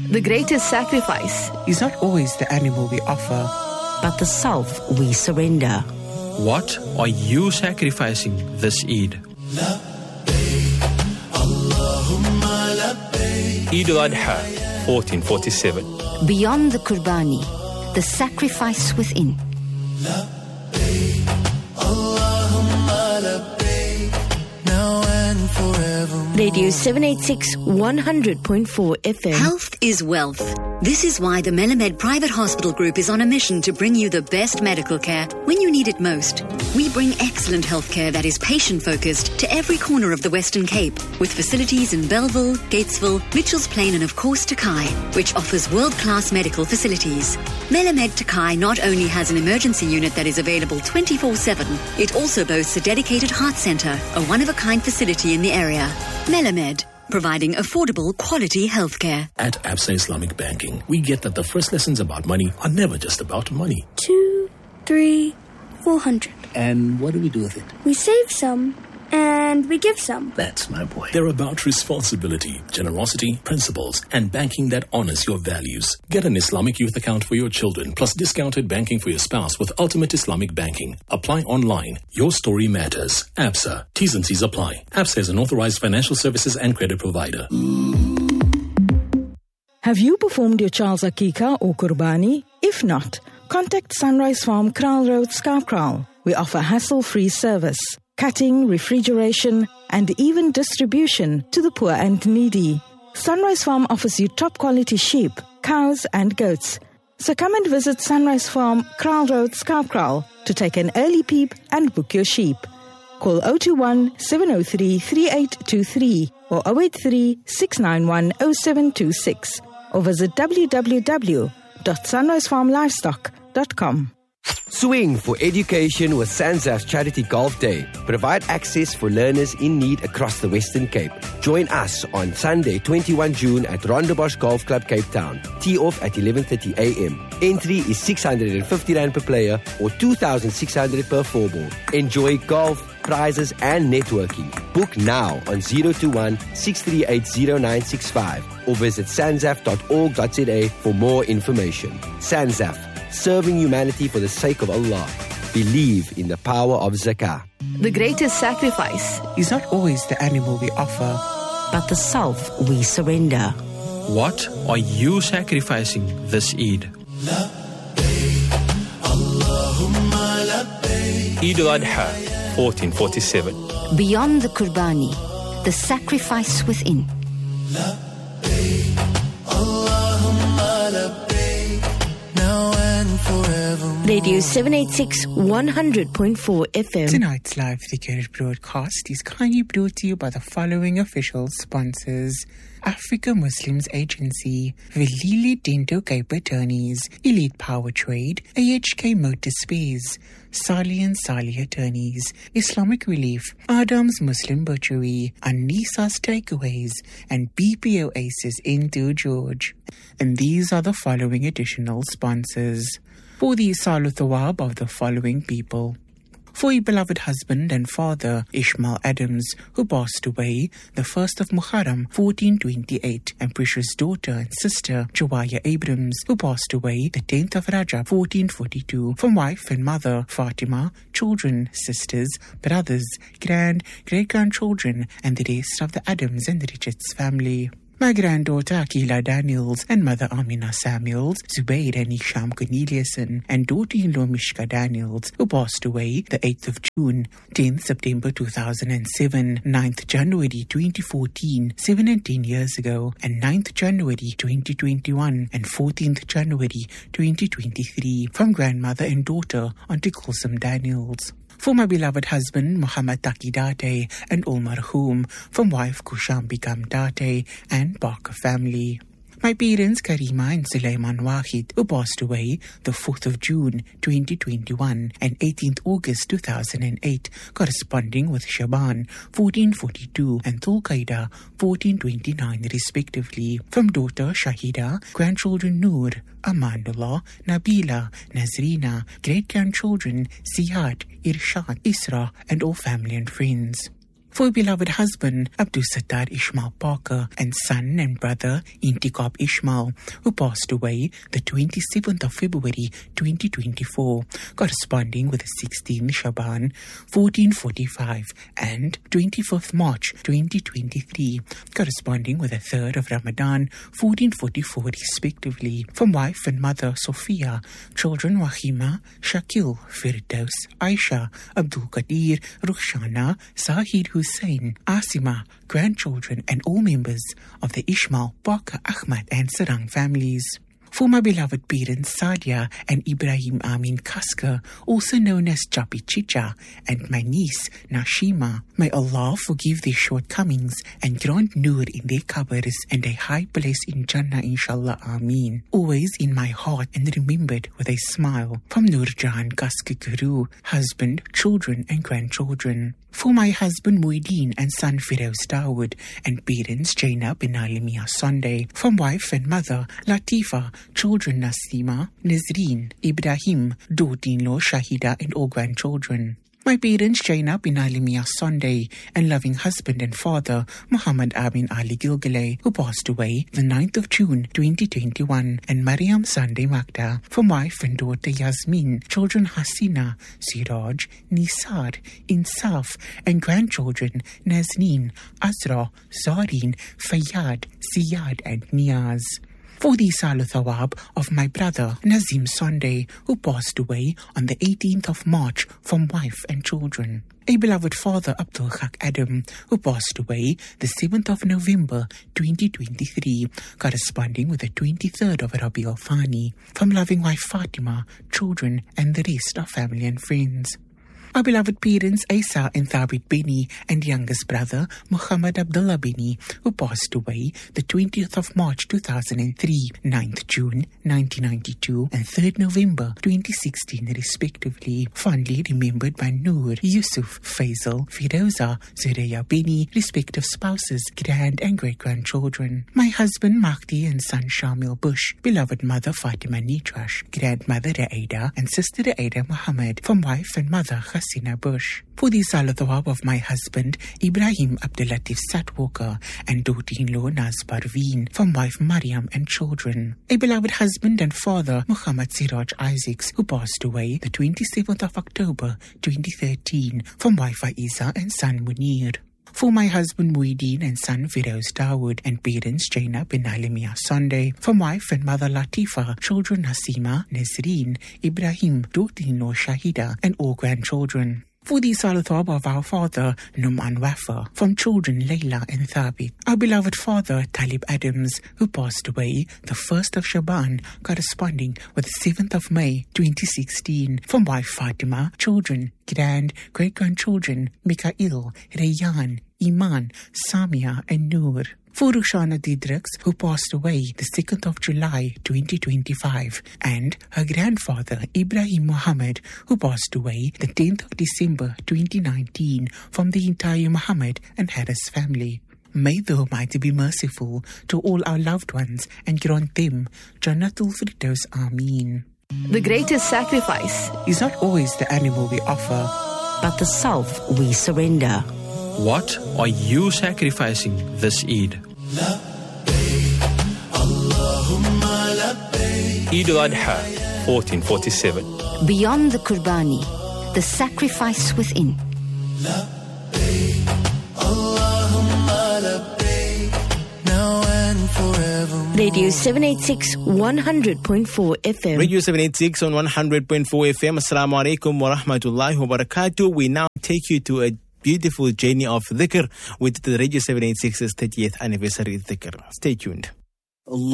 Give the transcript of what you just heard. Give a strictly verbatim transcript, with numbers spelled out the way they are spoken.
The greatest sacrifice is not always the animal we offer, but the self we surrender. What are you sacrificing this Eid? Eid al-Adha, fourteen forty-seven. Beyond the Qurbani, the sacrifice within. Radio seven eighty-six, one hundred point four F M. Health is wealth. This is why the Melamed Private Hospital Group is on a mission to bring you the best medical care when you need it most. We bring excellent healthcare that is patient-focused to every corner of the Western Cape, with facilities in Belleville, Gatesville, Mitchells Plain and of course Takai, which offers world-class medical facilities. Melamed Takai not only has an emergency unit that is available twenty-four seven, it also boasts a dedicated heart centre, a one-of-a-kind facility in the area. Melamed, providing affordable, quality healthcare. At Absa Islamic Banking, we get that the first lessons about money are never just about money. Two, three, four hundred. And what do we do with it? We save some, and we give some. That's my boy. They're about responsibility, generosity, principles, and banking that honors your values. Get an Islamic youth account for your children, plus discounted banking for your spouse with Ultimate Islamic Banking. Apply online. Your story matters. Absa. T's and C's apply. Absa is an authorized financial services and credit provider. Have you performed your child's Akika or Qurbani? If not, contact Sunrise Farm, Kraal Road, Skarkraal. We offer hassle-free service, cutting, refrigeration, and even distribution to the poor and needy. Sunrise Farm offers you top-quality sheep, cows, and goats. So come and visit Sunrise Farm, Kraal Road, Skarkraal to take an early peep and book your sheep. Call zero two one, seven zero three, three eight two three or zero eight three, six nine one, zero seven two six or visit w w w dot sunrise farm livestock dot com. Swing for education with SANZAF's Charity Golf Day. Provide access for learners in need across the Western Cape. Join us on Sunday, twenty-first of June at Rondebosch Golf Club, Cape Town. Tee off at eleven thirty a m. Entry is six hundred fifty rand per player or two thousand six hundred per four ball. Enjoy golf, prizes and networking. Book now on zero two one, six three eight, zero nine six five or visit sanzaf dot org dot z a for more information. SANZAF, serving humanity for the sake of Allah. Believe in the power of zakah. The greatest sacrifice is not always the animal we offer, but the self we surrender. What are you sacrificing this Eid? Eid al-Adha, fourteen forty-seven. Beyond the Qurbani, the sacrifice within. Radio seven eighty-six, one hundred point four F M. Tonight's live Thikir broadcast is kindly brought to you by the following official sponsors: Africa Muslims Agency, Velile Dento Cape Attorneys, Elite Power Trade, A H K Motor Space, Sali and Sali Attorneys, Islamic Relief, Adam's Muslim Butchery, Anisa's Takeaways, and B P O Aces into George. And these are the following additional sponsors: for the Salu Thawab of the following people. For a beloved husband and father, Ishmael Adams, who passed away the first of Muharram, fourteen twenty-eight, and precious daughter and sister, Jawaya Abrams, who passed away the tenth of Rajab, fourteen forty-two, from wife and mother, Fatima, children, sisters, brothers, grand, great-grandchildren, and the rest of the Adams and Richards family. My granddaughter Akila Daniels and mother Amina Samuels, Zubair and Isham Corneliuson, and daughter-in-law Mishka Daniels, who passed away the eighth of June, tenth September two thousand seven, ninth January twenty fourteen, seven and ten years ago, and ninth January twenty twenty-one, and fourteenth January twenty twenty-three, from grandmother and daughter Auntie Kulsum Daniels. For my beloved husband, Muhammad Taki Date, and all marhum, from wife Kusham Bikam Date, and Barker family. My parents, Karima and Sulaiman Wahid, who passed away the fourth of June, twenty twenty-one, and eighteenth August two thousand eight, corresponding with Shaban, fourteen forty-two, and Tulqaida, fourteen twenty-nine, respectively. From daughter Shahida, grandchildren Noor, Amanullah, Nabila, Nazrina, great-grandchildren Ziyad, Irshad, Isra, and all family and friends. For beloved husband Abdul Sattar Ishmael Parker and son and brother Intiqab Ishmael, who passed away the twenty-seventh of February twenty twenty-four, corresponding with the sixteenth Shaban fourteen forty-five and twenty-fifth March twenty twenty-three, corresponding with the third of Ramadan fourteen forty-four respectively, from wife and mother Sophia, children Wahima, Shakil, Firdaus, Aisha, Abdul Qadir, Rukhshana, Zahid Hussein, Asima, grandchildren and all members of the Ishmael, Parker, Ahmad and Sarang families. For my beloved parents Sadia and Ibrahim Amin Kaska, also known as Chapi Chicha, and my niece Nashima, may Allah forgive their shortcomings and grant nur in their qabrs and a high place in Jannah, inshallah, Ameen. Always in my heart and remembered with a smile. From Nurjan Kaska Guru, husband, children and grandchildren. For my husband Muideen and son Firoz Dawood, and parents Jaina bin Alimia Sunday. From wife and mother Latifa, children Nasima, Nazreen, Ibrahim, daughter-in-law Shahida and all grandchildren. My parents Jaina bin Alimia Sunday and loving husband and father Muhammad Amin Ali Gilgale, who passed away the ninth of June twenty twenty-one, and Mariam Sunday Magda. From wife and daughter Yasmin, children Hasina, Siraj, Nisar, Insaf, and grandchildren Nazneen, Azra, Zareen, Fayyad, Ziyad and Niaz. For the Salu Thawab of my brother Nazim Sunday, who passed away on the eighteenth of March, from wife and children. A beloved father Abdul Haq Adam, who passed away the seventh of November twenty twenty-three, corresponding with the twenty-third of Rabi al-Thani. From loving wife Fatima, children and the rest of family and friends. Our beloved parents Isa and Thabit Bini and youngest brother Muhammad Abdullah Bini, who passed away the twentieth of March two thousand three, ninth June nineteen ninety-two and third November twenty sixteen respectively, fondly remembered by Noor, Yusuf, Faisal, Firoza, Zureya Bini, respective spouses, grand and great-grandchildren. My husband Mahdi and son Shamil Bush, beloved mother Fatima Nitrash, grandmother Raida and sister Raida Muhammad, from wife and mother Hasina Bush. For the Salathawab of my husband Ibrahim Abdulatif Satwalker and daughter-in-law Naz Parveen, from wife Mariam and children. A beloved husband and father Muhammad Siraj Isaacs, who passed away the twenty-seventh of October twenty thirteen, from wife Aiza and son Munir. For my husband Muideen and son Firoz Dawood and parents Jaina bin Alimia Sunday, from wife and mother Latifa, children Hasima, Nazreen, Ibrahim, daughter-in-law Shahida and all grandchildren. For the Salathab of our father Numan Wafa, from children Layla and Thabit. Our beloved father Talib Adams, who passed away the first of Shaban, corresponding with the seventh of May twenty sixteen, from wife Fatima, children, grand, great-grandchildren Mikael, Rayyan, Iman, Samia and Noor. For Rushana Didrix, who passed away the second of July twenty twenty-five, and her grandfather Ibrahim Muhammad, who passed away the tenth of December twenty nineteen, from the entire Muhammad and Harris family. May the Almighty be merciful to all our loved ones and grant them Jannatul Firdaus. Ameen. The greatest sacrifice is not always the animal we offer, but the self we surrender. What are you sacrificing this Eid? Eid al-Adha, fourteen forty-seven. Beyond the Qurbani, the sacrifice within. Radio seven eighty-six, one hundred point four F M. Radio seven eighty-six on one hundred point four F M. Assalamu alaikum wa rahmatullahi wa barakatuh. We now take you to a beautiful journey of dhikr with the Radio seven eighty-six's thirtieth anniversary dhikr. Stay tuned.